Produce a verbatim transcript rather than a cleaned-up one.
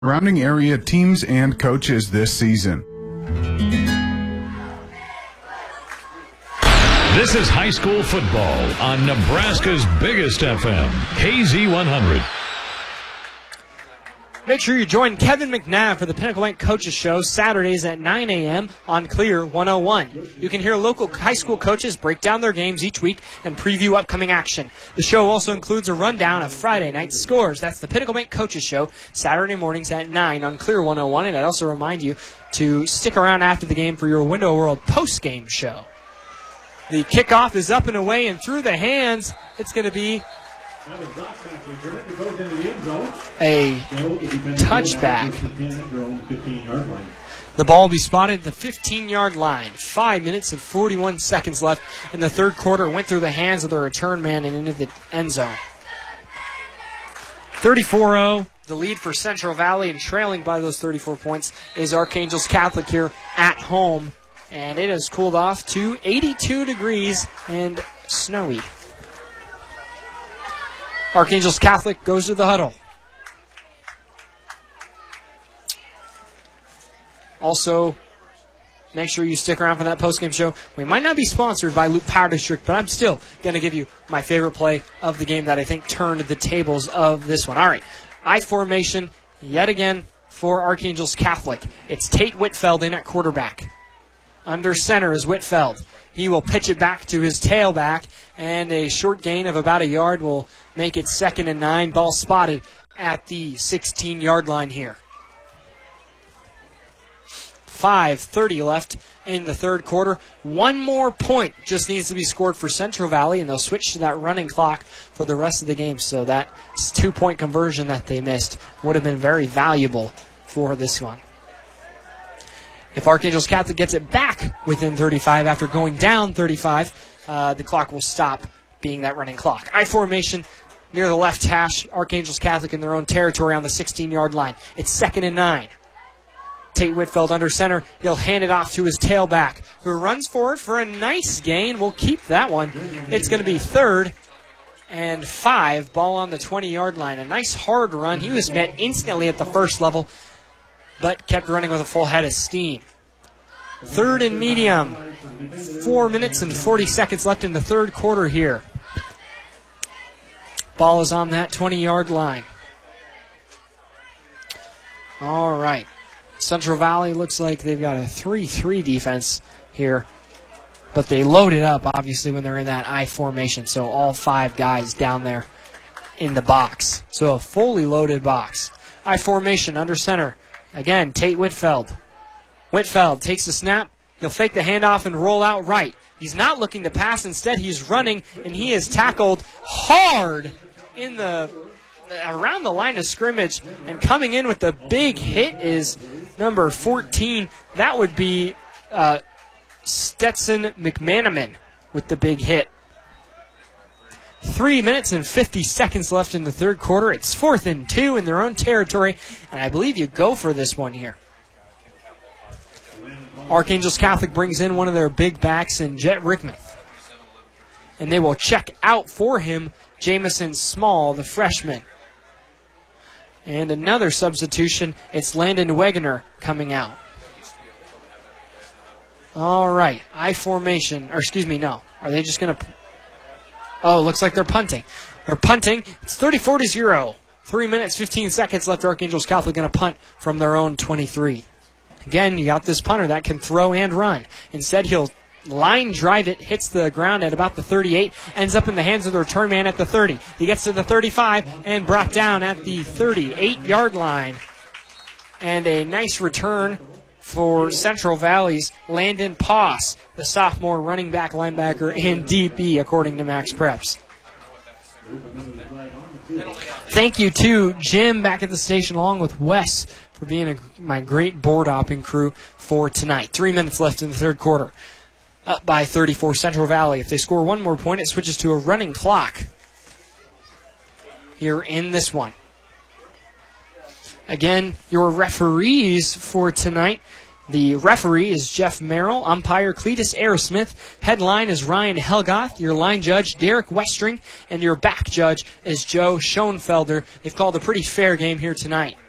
surrounding area teams and coaches this season. This is high school football on Nebraska's biggest F M, K Z one hundred. Make sure you join Kevin McNabb for the Pinnacle Bank Coaches Show Saturdays at nine a.m. on Clear one oh one. You can hear local high school coaches break down their games each week and preview upcoming action. The show also includes a rundown of Friday night scores. That's the Pinnacle Bank Coaches Show Saturday mornings at nine on Clear one oh one. And I'd also remind you to stick around after the game for your Window World post-game show. The kickoff is up and away and through the hands. It's going to be a touchback. The ball will be spotted at the fifteen-yard line. Five minutes and forty-one seconds left in the third quarter. Went through the hands of the return man and into the end zone. thirty-four oh, the lead for Central Valley, and trailing by those thirty-four points is Archangels Catholic here at home. And it has cooled off to eighty-two degrees and snowy. Archangels Catholic goes to the huddle. Also, make sure you stick around for that postgame show. We might not be sponsored by Loop Power District, but I'm still going to give you my favorite play of the game that I think turned the tables of this one. All right, I formation yet again for Archangels Catholic. It's Tate Whitfeld in at quarterback. Under center is Whitfeld. He will pitch it back to his tailback, and a short gain of about a yard will make it second and nine. Ball spotted at the sixteen-yard line here. five thirty left in the third quarter. One more point just needs to be scored for Central Valley, and they'll switch to that running clock for the rest of the game. So that two-point conversion that they missed would have been very valuable for this one. If Archangels Catholic gets it back within thirty-five after going down thirty-five, uh, the clock will stop being that running clock. I formation near the left hash. Archangels Catholic in their own territory on the sixteen-yard line. It's second and nine. Tate Whitfeld under center. He'll hand it off to his tailback, who runs forward for a nice gain. We'll keep that one. It's going to be third and five. Ball on the twenty-yard line. A nice hard run. He was met instantly at the first level, but kept running with a full head of steam. Third and medium. Four minutes and forty seconds left in the third quarter here. Ball is on that twenty-yard line. All right. Central Valley looks like they've got a three three defense here, but they load it up, obviously, when they're in that I formation, so all five guys down there in the box. So a fully loaded box. I formation under center. Again, Tate Whitfeld. Whitfeld takes the snap. He'll fake the handoff and roll out right. He's not looking to pass. Instead, he's running, and he is tackled hard in the around the line of scrimmage. And coming in with the big hit is number fourteen. That would be uh, Stetson McManaman with the big hit. Three minutes and fifty seconds left in the third quarter. It's fourth and two in their own territory, and I believe you go for this one here. Archangels Catholic brings in one of their big backs in Jet Rickman, and they will check out for him Jamison Small, the freshman. And another substitution, it's Landon Wegener coming out. All right, I formation, or excuse me, no. Are they just going to... Oh, looks like they're punting. They're punting. It's thirty-four to zero. Three minutes, fifteen seconds left. Archangels Catholic going to punt from their own twenty-three. Again, you got this punter that can throw and run. Instead, he'll line drive it, hits the ground at about the thirty-eight, ends up in the hands of the return man at the thirty. He gets to the thirty-five and brought down at the thirty-eight-yard line. And a nice return for Central Valley's Landon Poss, the sophomore running back, linebacker, and D B, according to Max Preps. Thank you to Jim back at the station, along with Wes, for being a, my great board hopping crew for tonight. Three minutes left in the third quarter. Up by thirty-four, Central Valley. If they score one more point, it switches to a running clock here in this one. Again, your referees for tonight. The referee is Jeff Merrill, umpire Cletus Aerosmith, headline is Ryan Helgoth, your line judge Derek Westring, and your back judge is Joe Schoenfelder. They've called a pretty fair game here tonight.